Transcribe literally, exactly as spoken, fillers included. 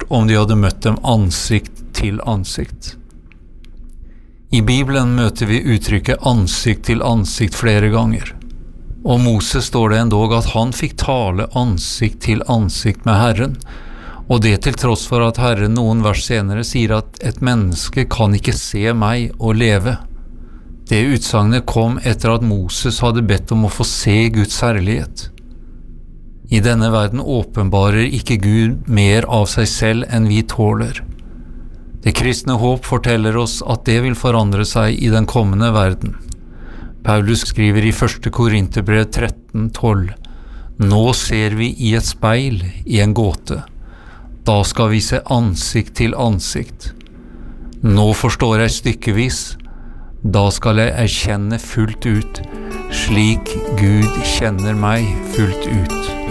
om de hadde møtt dem ansikt til ansikt. I Bibelen møter vi uttrykket ansikt til ansikt flere ganger. Om Moses står det endog at han fikk tale ansikt til ansikt med Herren, og det til tross for at Herren noen vers senere sier at et menneske kan ikke se meg og leve. Det utsagnet kom etter at Moses hadde bedt om å få se Guds herlighet. I denne verden åpenbarer ikke Gud mer av seg selv enn vi tåler. Det kristne håp forteller oss at det vil forandre seg i den kommende verden. Paulus skriver i første Korinterbrev tretten tolv: Nå ser vi i et speil, i en gåte. Da skal vi se ansikt til ansikt. Nå forstår jeg stykkevis. Da skal jeg erkjenne fullt ut, slik Gud kjenner meg fullt ut.